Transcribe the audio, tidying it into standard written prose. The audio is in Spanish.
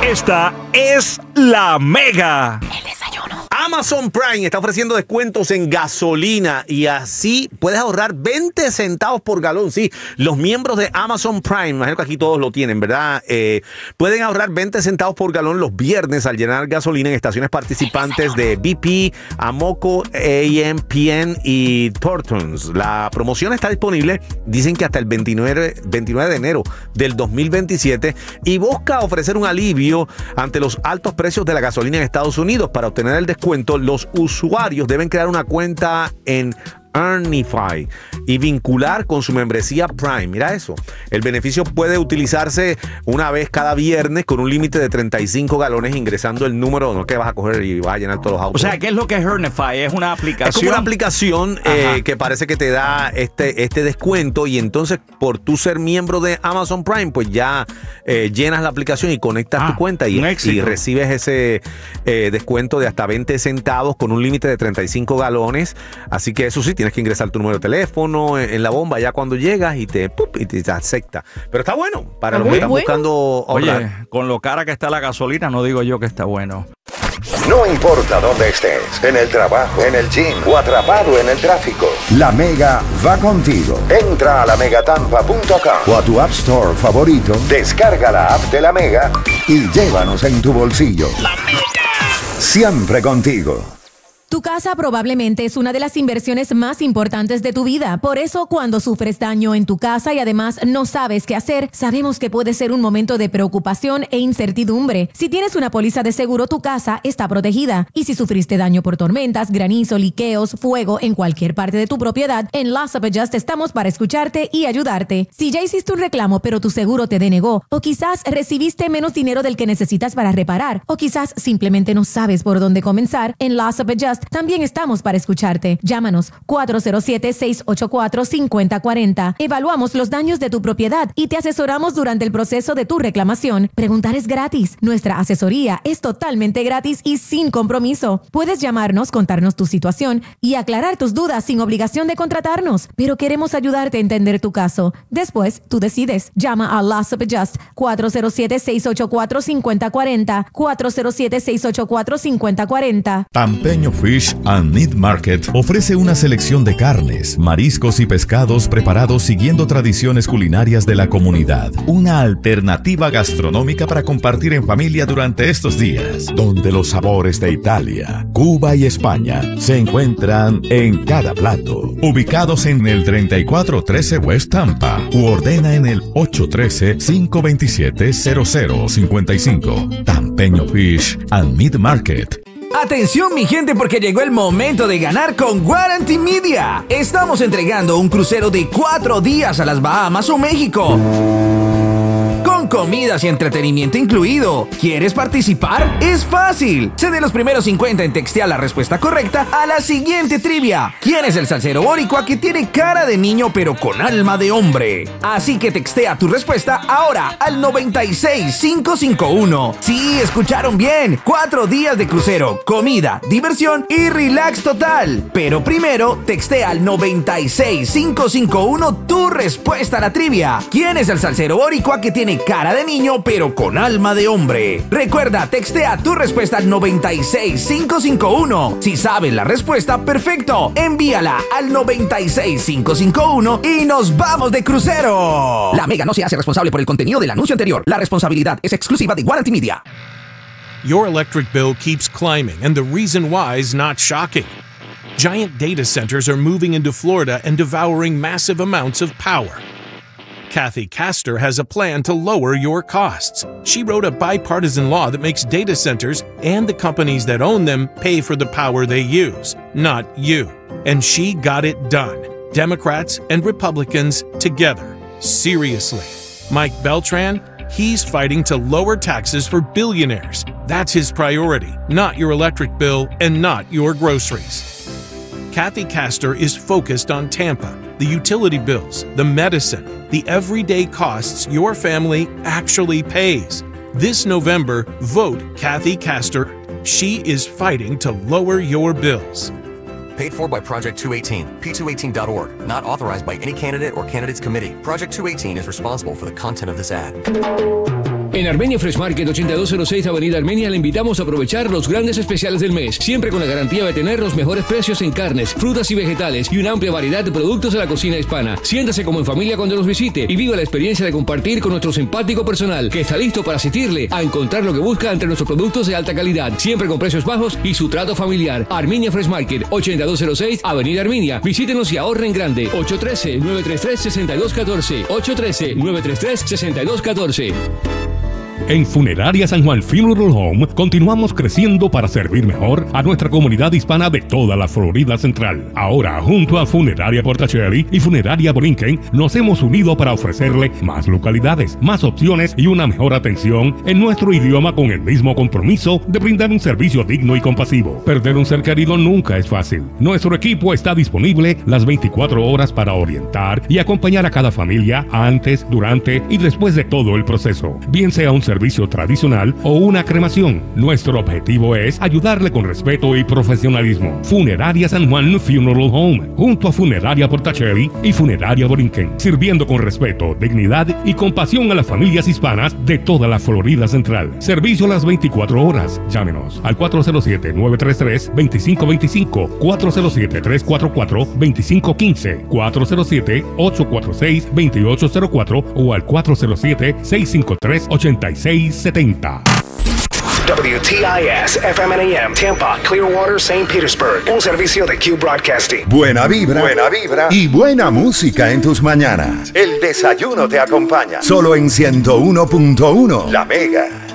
Esta es la Mega. El desayuno. Amazon Prime está ofreciendo descuentos en gasolina y así puedes ahorrar 20 centavos por galón. Sí, los miembros de Amazon Prime, imagino que aquí todos lo tienen, ¿verdad? Pueden ahorrar 20 centavos por galón los viernes al llenar gasolina en estaciones participantes de BP, Amoco, AMPN y Thorntons. La promoción está disponible, dicen que hasta el 29 de enero del 2027 y busca ofrecer un alivio ante los altos precios de la gasolina en Estados Unidos. Para obtener el descuento, los usuarios deben crear una cuenta en Earnify y vincular con su membresía Prime. Mira eso. El beneficio puede utilizarse una vez cada viernes con un límite de 35 galones ingresando el número, no que vas a coger y vas a llenar todos los autos. O sea, ¿qué es lo que es Earnify? ¿Es una aplicación? Es como una aplicación que parece que te da este descuento y entonces por tú ser miembro de Amazon Prime, pues ya llenas la aplicación y conectas tu cuenta y recibes ese descuento de hasta 20 centavos con un límite de 35 galones. Así que eso sí, tienes que ingresar tu número de teléfono en la bomba ya cuando llegas y te acepta. Pero está bueno para los que están buscando ahorrar. Oye, con lo cara que está la gasolina, no digo yo que está bueno. No importa dónde estés, en el trabajo, en el gym o atrapado en el tráfico, La Mega va contigo. Entra a lamegatampa.com o a tu App Store favorito, descarga la app de La Mega y llévanos en tu bolsillo. La Mega. Siempre contigo. Tu casa probablemente es una de las inversiones más importantes de tu vida. Por eso, cuando sufres daño en tu casa y además no sabes qué hacer, sabemos que puede ser un momento de preocupación e incertidumbre. Si tienes una póliza de seguro, tu casa está protegida. Y si sufriste daño por tormentas, granizo, liqueos, fuego en cualquier parte de tu propiedad, en Loss of Adjust estamos para escucharte y ayudarte. Si ya hiciste un reclamo pero tu seguro te denegó, o quizás recibiste menos dinero del que necesitas para reparar, o quizás simplemente no sabes por dónde comenzar, en Loss of Adjust también estamos para escucharte. Llámanos 407-684-5040. Evaluamos los daños de tu propiedad y te asesoramos durante el proceso de tu reclamación. Preguntar es gratis. Nuestra asesoría es totalmente gratis y sin compromiso. Puedes llamarnos, contarnos tu situación y aclarar tus dudas sin obligación de contratarnos. Pero queremos ayudarte a entender tu caso. Después, tú decides. Llama a Loss of Adjust 407-684-5040. 407-684-5040. Tampeño Fish and Meat Market ofrece una selección de carnes, mariscos y pescados preparados siguiendo tradiciones culinarias de la comunidad. Una alternativa gastronómica para compartir en familia durante estos días, donde los sabores de Italia, Cuba y España se encuentran en cada plato. Ubicados en el 3413 West Tampa u ordena en el 813-527-0055. Tampeño Fish and Meat Market. Atención mi gente, porque llegó el momento de ganar con Guarantee Media. Estamos entregando un crucero de 4 días a las Bahamas o México, con comidas y entretenimiento incluido. ¿Quieres participar? Es fácil. Sé de los primeros 50 en textear la respuesta correcta a la siguiente trivia. ¿Quién es el salsero boricua que tiene cara de niño pero con alma de hombre? Así que textea tu respuesta ahora al 96551. Sí, escucharon bien. 4 días de crucero, comida, diversión y relax total. Pero primero, textea al 96551 tu respuesta a la trivia. ¿Quién es el salsero boricua que tiene cara de niño pero con alma de hombre? Recuerda, textea tu respuesta al 96551. Si sabes la respuesta, perfecto. Envíala al 96551 y nos vamos de crucero. La Mega no se hace responsable por el contenido del anuncio anterior. La responsabilidad es exclusiva de Guarantee Media. Your electric bill keeps climbing, and the reason why is not shocking. Giant data centers are moving into Florida and devouring massive amounts of power. Kathy Castor has a plan to lower your costs. She wrote a bipartisan law that makes data centers and the companies that own them pay for the power they use, not you. And she got it done. Democrats and Republicans together. Seriously. Mike Beltran, he's fighting to lower taxes for billionaires. That's his priority, not your electric bill and not your groceries. Kathy Castor is focused on Tampa, the utility bills, the medicine, the everyday costs your family actually pays. This November, vote Kathy Castor. She is fighting to lower your bills. Paid for by Project 218, p218.org. Not authorized by any candidate or candidates committee. Project 218 is responsible for the content of this ad. En Armenia Fresh Market 8206 Avenida Armenia le invitamos a aprovechar los grandes especiales del mes, siempre con la garantía de tener los mejores precios en carnes, frutas y vegetales y una amplia variedad de productos de la cocina hispana. Siéntase como en familia cuando nos visite y viva la experiencia de compartir con nuestro simpático personal que está listo para asistirle a encontrar lo que busca entre nuestros productos de alta calidad, siempre con precios bajos y su trato familiar. Armenia Fresh Market 8206 Avenida Armenia. Visítenos y ahorren grande. 813-933-6214. 813-933-6214. En Funeraria San Juan Funeral Home continuamos creciendo para servir mejor a nuestra comunidad hispana de toda la Florida Central. Ahora, junto a Funeraria Portacelli y Funeraria Borinquen, nos hemos unido para ofrecerle más localidades, más opciones y una mejor atención en nuestro idioma con el mismo compromiso de brindar un servicio digno y compasivo. Perder un ser querido nunca es fácil. Nuestro equipo está disponible las 24 horas para orientar y acompañar a cada familia antes, durante y después de todo el proceso, bien sea un servicio tradicional o una cremación. Nuestro objetivo es ayudarle con respeto y profesionalismo. Funeraria San Juan Funeral Home, junto a Funeraria Portacelli y Funeraria Borinquen, sirviendo con respeto, dignidad y compasión a las familias hispanas de toda la Florida Central. Servicio a las 24 horas. Llámenos al 407-933-2525, 407-344-2515, 407-846-2804 o al 407-653-8670. WTIS FM and AM Tampa, Clearwater, St. Petersburg. Un servicio de Q Broadcasting. Buena vibra y buena música en tus mañanas. El desayuno te acompaña. Solo en 101.1 La Mega.